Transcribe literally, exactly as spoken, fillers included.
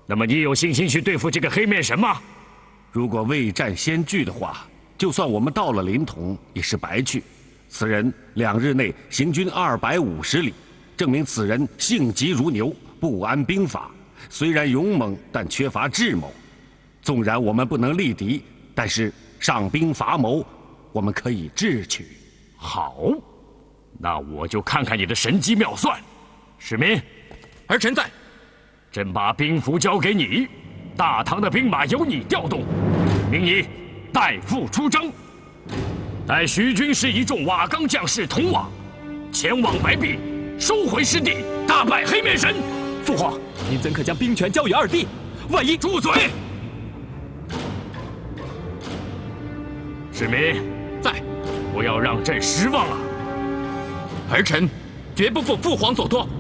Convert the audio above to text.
那么你有信心去对付这个黑面神吗？ 如果未战先惧的话，就算我们到了临潼也是白去。此人两日内行军二百五十里，证明此人性急如牛，不谙兵法。虽然勇猛，但缺乏智谋。纵然我们不能力敌，但是上兵伐谋，我们可以智取。 好，那我就看看你的神机妙算。史明， 儿臣在。 朕把兵符交给你，大唐的兵马由你调动，命你代父出征。待徐军师一众瓦岗将士同往，前往白壁，收回失地，大败黑面神。 父皇，您怎可将兵权交与二弟？万一…… 住嘴！史明， 在， 不要让朕失望啊！ 儿臣绝不负父皇所托。